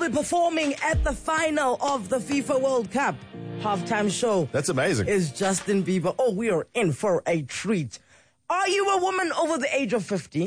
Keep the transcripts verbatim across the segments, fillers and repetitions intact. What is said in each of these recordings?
be performing at the final of the FIFA World Cup. Halftime show. That's amazing. Is Justin Bieber. Oh, we are in for a treat. Are you a woman over the age of fifty?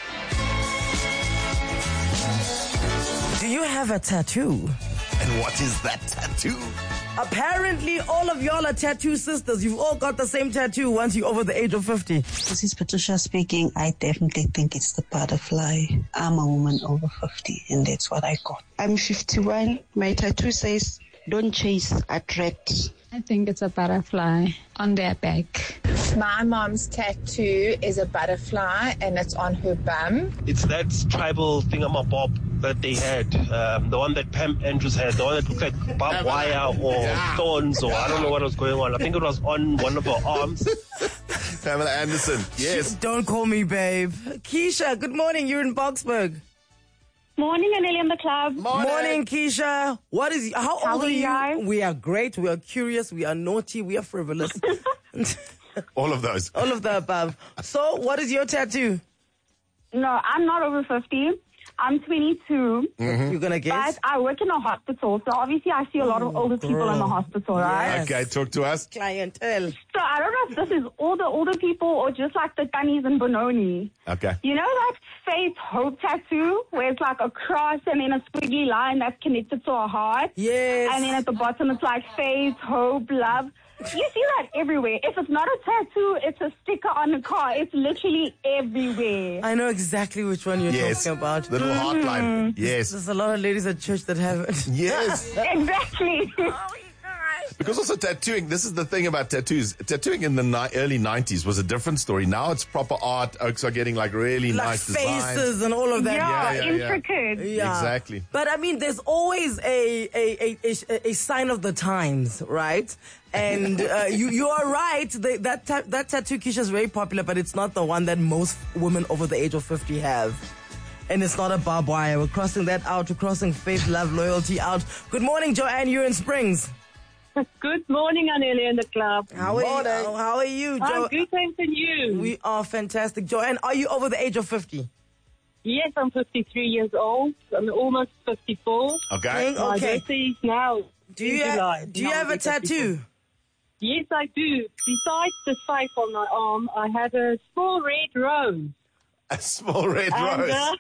Do you have a tattoo? And what is that tattoo? Apparently, all of y'all are tattoo sisters. You've all got the same tattoo once you're over the age of fifty. This is Patricia speaking. I definitely think it's the butterfly. I'm a woman over fifty, and that's what I got. I'm fifty-one. My tattoo says, don't chase, attract. I think it's a butterfly on their back. My mom's tattoo is a butterfly and it's on her bum. It's that tribal thingamabob that they had, um, the one that Pam Andrews had, the one that looked like barbed wire or yeah. thorns or I don't know what was going on. I think it was on one of her arms. Pamela Anderson, yes. Don't call me babe. Keisha, good morning. You're in Boksburg. Morning, Anelli in the club. Morning. Morning, Keisha. What is, how, how old are you? Guys? We are great. We are curious. We are naughty. We are frivolous. All of those. All of the above. So, what is your tattoo? No, I'm not over fifty. I'm twenty-two. Mm-hmm. You're going to guess? But I work in a hospital, so obviously I see a lot of oh, older girl. people in the hospital, right? Yes. Okay, talk to us. Clientele. So I don't know if this is all the older people or just like the Tannies and Benoni. Okay. You know that faith hope tattoo where it's like a cross and then a squiggly line that's connected to a heart? Yes. And then at the bottom it's like faith, hope, love. You see that everywhere. If it's not a tattoo, it's a sticker on a car. It's literally everywhere. I know exactly which one you're yes. talking about. The little mm-hmm. heartline. Yes. There's a lot of ladies at church that have it. Yes. Exactly. Because also tattooing, this is the thing about tattoos. Tattooing in the ni- early nineties was a different story. Now it's proper art. Oaks are getting like really like nice faces designs. and all of that. Yeah, Yeah, yeah, intricate. yeah. Yeah. Exactly. But I mean, there's always a a, a, a, a sign of the times, right? And uh, you you are right. The, that ta- that tattoo, Keisha, is very popular, but it's not the one that most women over the age of fifty have. And it's not a barbed wire. We're crossing that out. We're crossing faith, love, loyalty out. Good morning, Joanne. You're in Springs. Good morning, Anelli in the club. How are morning. you? How are you, Jo? I'm good, thanks, and you? We are fantastic. Joanne, are you over the age of fifty? Yes, I'm fifty-three years old. I'm almost fifty-four. Okay. My Okay. birthday is now. Do you July. have, do you Now have a I'm fifty-four. tattoo? Yes, I do. Besides the faith on my arm, I have a small red rose. A small red And, rose. uh,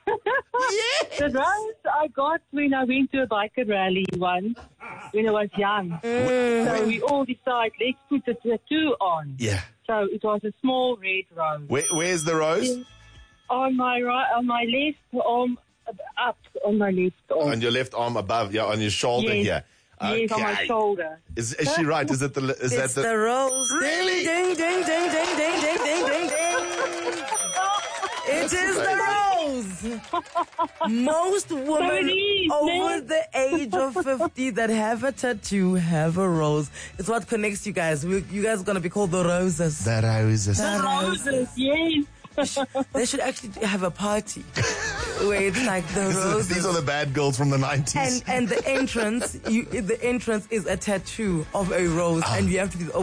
Yes. the rose I got when I went to a biker rally once when I was young. So we all decided, let's put a tattoo on. Yeah. So it was a small red rose. Where, where's the rose? On my right, on my left arm, up on my left arm. On your left arm above, yeah, on your shoulder Yes. here. Yes, on my Okay. shoulder. Is, is she right? Is it the? Is It's that the? the rose. Really? Ding, ding, ding, ding, ding, ding, ding, ding, ding. It is the rose. Most women is, over man. the age of fifty that have a tattoo have a rose. It's what connects you guys. We, you guys are going to be called the roses. The roses. The Roses, yes. They should actually have a party where it's like the This is- roses. These are the bad girls from the nineties. and and the entrance, you, the entrance is a tattoo of a rose, and you have to be